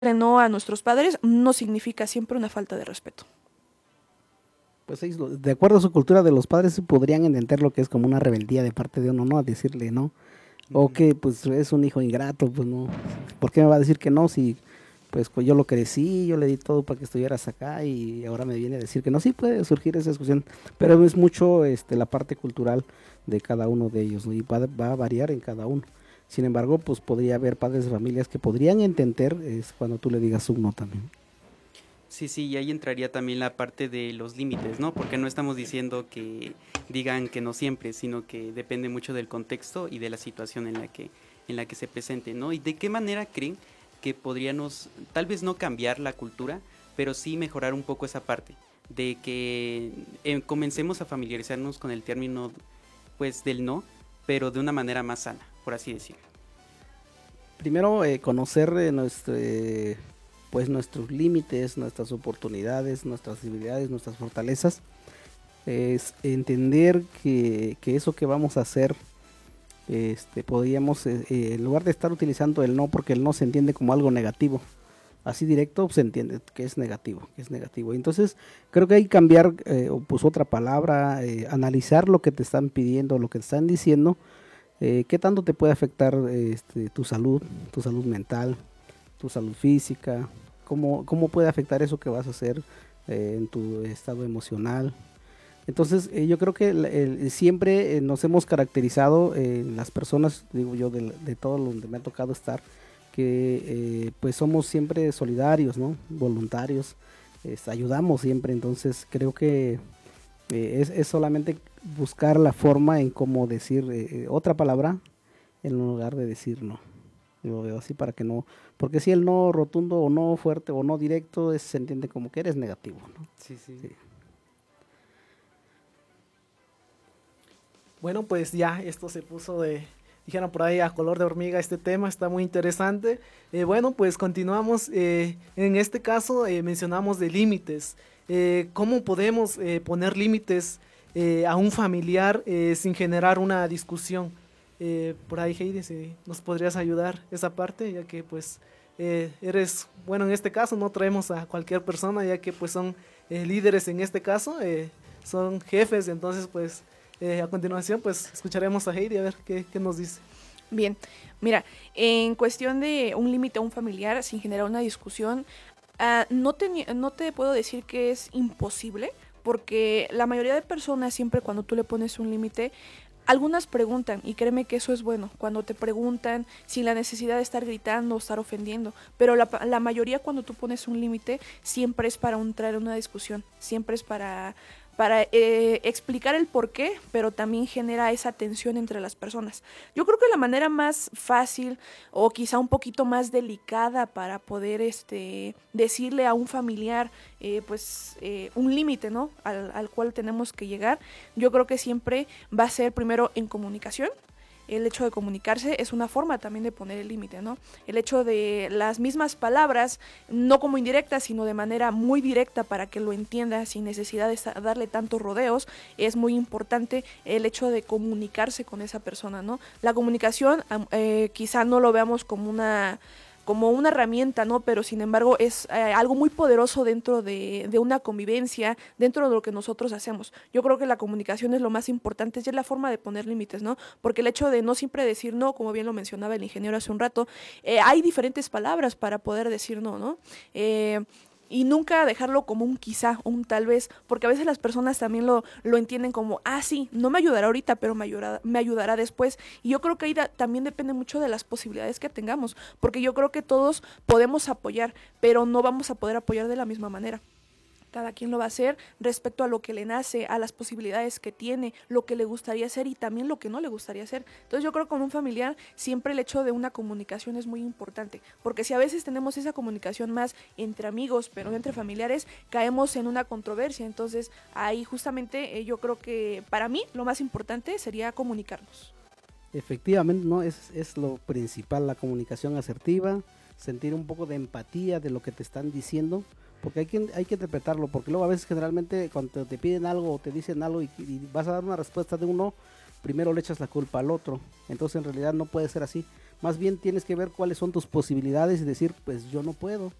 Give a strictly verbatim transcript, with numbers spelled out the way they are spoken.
no a nuestros padres no significa siempre una falta de respeto. Pues ellos, lo- de acuerdo a su cultura de los padres, sí podrían entender lo que es como una rebeldía de parte de uno, ¿no? A decirle no. O Ujú. que pues es un hijo ingrato, pues no. ¿Por qué me va a decir que no si pues cu- yo lo crecí, yo le di todo para que estuvieras acá y ahora me viene a decir que no? Sí puede surgir esa discusión, pero es mucho este, la parte cultural de cada uno de ellos, ¿no? Y va, va a variar en cada uno. Sin embargo, pues podría haber padres de familias que podrían entender es cuando tú le digas un no también. Sí, sí, y ahí entraría también la parte de los límites, ¿no? Porque no estamos diciendo que digan que no siempre, sino que depende mucho del contexto y de la situación en la que, en la que se presente, ¿no? Y de qué manera creen que podríamos, tal vez no cambiar la cultura, pero sí mejorar un poco esa parte, de que eh, comencemos a familiarizarnos con el término, pues, del no, pero de una manera más sana, por así decirlo. Primero, eh, conocer eh, nuestro, eh, pues nuestros límites, nuestras oportunidades, nuestras debilidades, nuestras fortalezas. Es entender que, que eso que vamos a hacer, este, podríamos, eh, eh, en lugar de estar utilizando el no, porque el no se entiende como algo negativo, así directo se entiende que es negativo, que es negativo. Entonces, creo que hay que cambiar, eh, o pues otra palabra, eh, analizar lo que te están pidiendo, lo que te están diciendo, eh, qué tanto te puede afectar este, tu salud, tu salud mental, tu salud física, cómo, cómo puede afectar eso que vas a hacer eh, en tu estado emocional. Entonces, eh, yo creo que el, el- siempre eh, nos hemos caracterizado, eh, las personas, digo yo, de, de todo donde me ha tocado estar, que eh, pues somos siempre solidarios, ¿no? Voluntarios, es, ayudamos siempre. Entonces, creo que eh, es, es solamente buscar la forma en cómo decir eh, eh, otra palabra en lugar de decir no. Yo lo veo así para que no, porque si el no rotundo o no fuerte o no directo es- se entiende como que eres negativo, ¿no? Sí, sí. Sí. Bueno, pues ya esto se puso de, dijeron por ahí, a color de hormiga este tema, está muy interesante. Eh, bueno, pues continuamos. Eh, en este caso eh, mencionamos de límites. Eh, ¿Cómo podemos eh, poner límites eh, a un familiar eh, sin generar una discusión? Eh, por ahí, Heidi, si nos podrías ayudar esa parte, ya que pues eh, eres, bueno, en este caso no traemos a cualquier persona, ya que pues son eh, líderes en este caso, eh, son jefes, entonces pues... Eh, a continuación, pues escucharemos a Heidi a ver qué, qué nos dice. Bien, mira, en cuestión de un límite a un familiar sin generar una discusión, uh, no, te, no te puedo decir que es imposible, porque la mayoría de personas siempre cuando tú le pones un límite, algunas preguntan, y créeme que eso es bueno, cuando te preguntan sin la necesidad de estar gritando o estar ofendiendo, pero la, la mayoría cuando tú pones un límite siempre es para un, traer una discusión, siempre es para, para eh, explicar el por qué, pero también genera esa tensión entre las personas. Yo creo que la manera más fácil o quizá un poquito más delicada para poder este, decirle a un familiar eh, pues eh, un límite, ¿no? Al, al cual tenemos que llegar, yo creo que siempre va a ser primero en comunicación. El hecho de comunicarse es una forma también de poner el límite, ¿no? El hecho de las mismas palabras, no como indirectas, sino de manera muy directa para que lo entienda sin necesidad de darle tantos rodeos, es muy importante el hecho de comunicarse con esa persona, ¿no? La comunicación eh, quizá no lo veamos como una... como una herramienta, ¿no? Pero sin embargo es eh, algo muy poderoso dentro de, de una convivencia, dentro de lo que nosotros hacemos. Yo creo que la comunicación es lo más importante, es la forma de poner límites, ¿no? Porque el hecho de no siempre decir no, como bien lo mencionaba el ingeniero hace un rato, eh, hay diferentes palabras para poder decir no, ¿no? Eh, y nunca dejarlo como un quizá, un tal vez, porque a veces las personas también lo, lo entienden como, ah, sí, no me ayudará ahorita, pero me ayudará, me ayudará después. Y yo creo que ahí da, también depende mucho de las posibilidades que tengamos, porque yo creo que todos podemos apoyar, pero no vamos a poder apoyar de la misma manera. Cada quien lo va a hacer respecto a lo que le nace, a las posibilidades que tiene, lo que le gustaría hacer y también lo que no le gustaría hacer. Entonces yo creo que con un familiar siempre el hecho de una comunicación es muy importante, porque si a veces tenemos esa comunicación más entre amigos, pero no entre familiares, caemos en una controversia. Entonces ahí justamente eh, yo creo que para mí lo más importante sería comunicarnos. Efectivamente, no es, es lo principal, la comunicación asertiva, sentir un poco de empatía de lo que te están diciendo, porque hay que, hay que interpretarlo, porque luego a veces generalmente cuando te piden algo o te dicen algo y, y vas a dar una respuesta de uno, primero le echas la culpa al otro, entonces en realidad no puede ser así. Más bien tienes que ver cuáles son tus posibilidades y decir, pues yo no puedo.